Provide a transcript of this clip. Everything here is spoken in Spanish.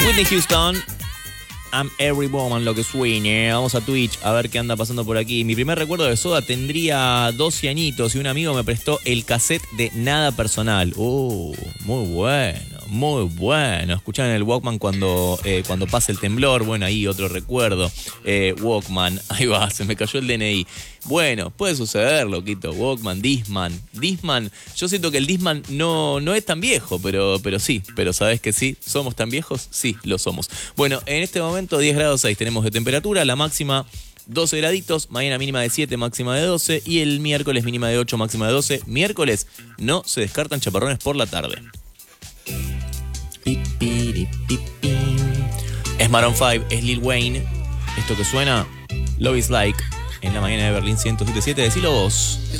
Whitney Houston, I'm Every Woman, lo que sueñe. Vamos a Twitch a ver qué anda pasando por aquí. Mi primer recuerdo de Soda tendría 12 añitos y un amigo me prestó el cassette de Nada Personal. Muy bueno, muy bueno. Escuchar en el Walkman cuando pasa el temblor. Bueno, ahí otro recuerdo. Walkman, ahí va, se me cayó el DNI. Bueno, puede suceder, loquito. Walkman, Discman. Yo siento que el Discman no es tan viejo, pero sí. Pero ¿sabés que sí? ¿Somos tan viejos? Sí, lo somos. Bueno, en este momento 10 grados 6 tenemos de temperatura. La máxima 12 graditos. Mañana mínima de 7, máxima de 12. Y el miércoles mínima de 8, máxima de 12. Miércoles no se descartan chaparrones por la tarde. Es Maroon 5, es Lil Wayne. Esto que suena, Love is Like. En la mañana de Berlín 107.7, decilo vos.